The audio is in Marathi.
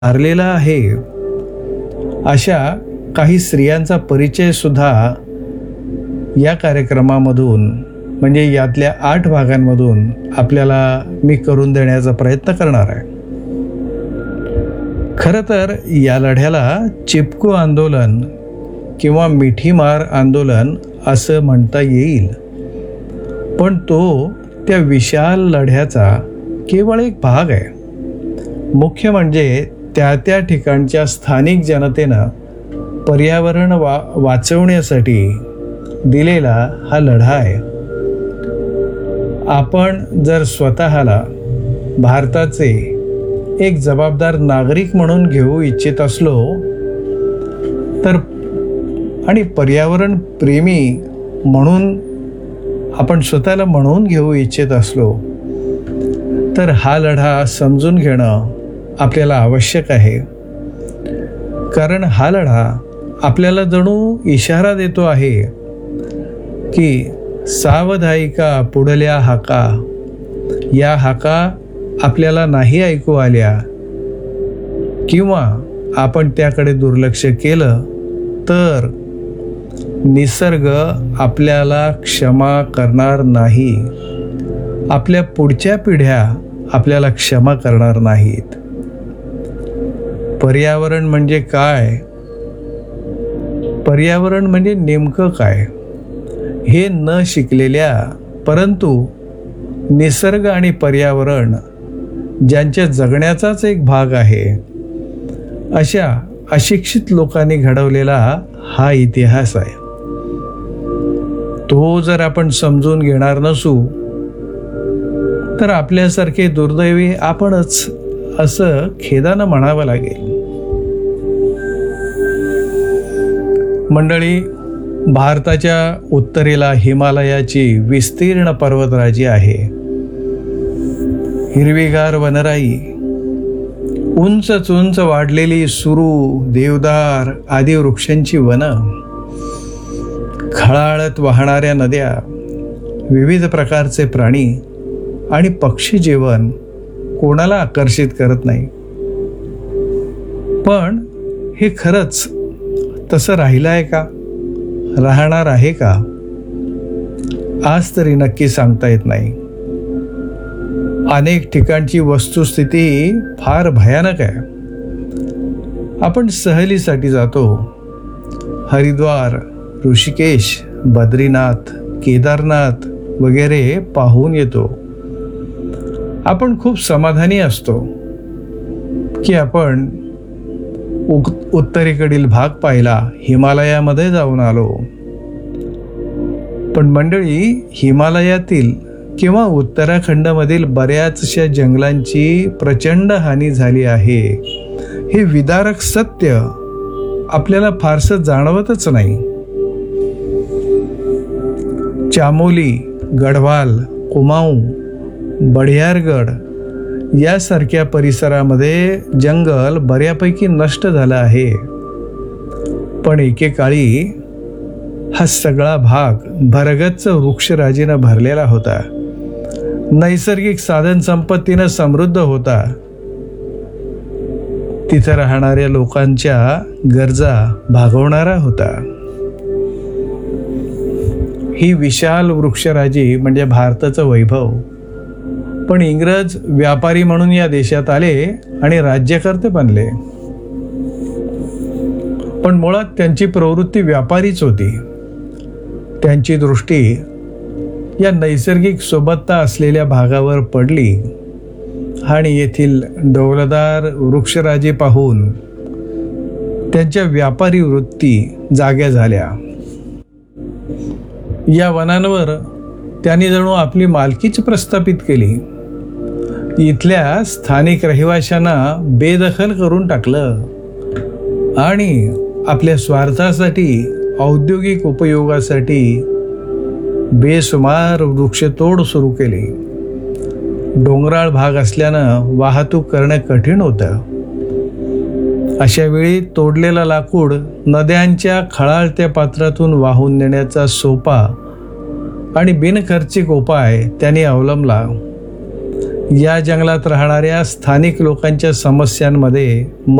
हारलेला आहे अशा काही स्त्रियांचा परिचय सुद्धा या कार्यक्रमामधून म्हणजे यातल्या 8 भागांमधून आपल्याला मी करून देण्याचा प्रयत्न करणार आहे. खरं तर या लढ्याला चिपकू आंदोलन किंवा मिठी मार आंदोलन असं म्हणता येईल, पण तो त्या विशाल लढ्याचा केवळ एक भाग आहे. मुख्य म्हणजे त्या ठिकाणच्या स्थानिक जनतेनं पर्यावरण वाचवण्यासाठी दिलेला हा लढा आहे. आपण जर स्वतःला भारताचे एक जबाबदार नागरिक म्हणून घेऊ इच्छित असलो तर आणि पर्यावरण प्रेमी म्हणून आपण स्वतःला म्हणून घेऊ इच्छित असलो तर हा लढा समजून घेणं आपल्याला आवश्यक आहे. कारण हा लढा आपल्याला जणू इशारा देतो आहे की सावधायिका पुढल्या हाका, या हाका आपल्याला नाही ऐकू आल्या किंवा आपण त्याकडे दुर्लक्ष केलं तर निसर्ग आपल्याला क्षमा करणार नाही, आपल्या पुढच्या पिढ्या आपल्याला क्षमा करणार नाहीत. पर्यावरण म्हणजे काय? पर्यावरण म्हणजे नेमकं काय हे न शिकलेल्या परंतु निसर्ग आणि पर्यावरण ज्यांच्या जगण्याचाच एक भाग आहे अशा अशिक्षित लोकांनी घडवलेला हा इतिहास आहे. तो जर आपण समजून घेणार नसू तर आपल्यासारखे दुर्दैवी आपणच असं खेदानं म्हणावं लागेल. मंडळी, भारताच्या उत्तरेला हिमालयाची विस्तीर्ण पर्वतराजी आहे. हिरवीगार वनराई, उंच वाढलेली सुरू, देवदार आदी वृक्षांची वनं, खळाळत वाहणाऱ्या नद्या, विविध प्रकारचे प्राणी आणि पक्षी जीवन कोणाला आकर्षित करत नाही. पण हे खरंच तसं राहिलं आहे का? राहणार आहे का? आज तरी नक्की सांगता येत नाही. अनेक ठिकाणची वस्तुस्थिती फार भयानक आहे. आपण सहलीसाठी जातो. हरिद्वार, ऋषिकेश, बद्रीनाथ, केदारनाथ वगैरे पाहून येतो. आपण खूप समाधानी असतो की आपण उत्तरेकडील भाग पाहिला, हिमालयामध्ये जाऊन आलो. पण मंडळी, हिमालयातील किंवा उत्तराखंडमधील बऱ्याचशा जंगलांची प्रचंड हानी झाली आहे हे विदारक सत्य आपल्याला फारसं जाणवतच नाही. चामोली, गढवाल, कुमाऊं, बडियारगड यासारख्या परिसरामध्ये जंगल बऱ्यापैकी नष्ट झालं आहे. पण एकेकाळी हा सगळा भाग भरगच्च वृक्षराजीनं भरलेला होता. नैसर्गिक साधन संपत्तीनं समृद्ध होता. तिथं राहणाऱ्या लोकांच्या गरजा भागवणारा होता. ही विशाल वृक्षराजी म्हणजे भारताचं वैभव. पण इंग्रज व्यापारी म्हणून या देशात आले आणि राज्यकर्ते बनले. पण मुळात त्यांची प्रवृत्ती व्यापारीच होती. त्यांची दृष्टी या नैसर्गिक सोबतता असलेल्या भागावर पडली आणि येथील डौलदार वृक्षराजी पाहून त्यांच्या व्यापारी वृत्ती जाग्या झाल्या. या वनांवर त्यांनी जणू आपली मालकीच प्रस्थापित केली. इथल्या स्थानिक रहिवाशांना बेदखल करून टाकलं आणि आपल्या स्वार्थासाठी, औद्योगिक उपयोगासाठी बेसुमार वृक्षतोड सुरू केली. डोंगराळ भाग असल्यानं वाहतूक करणं कठीण होतं. अशा वेळी तोडलेलं लाकूड नद्यांच्या खळाळत्या पात्रातून वाहून नेण्याचा सोपा आणि बिनखर्चिक उपाय त्यांनी अवलंबला. या जंगलात राहणाऱ्या स्थानिक लोकांच्या समस्यांमध्ये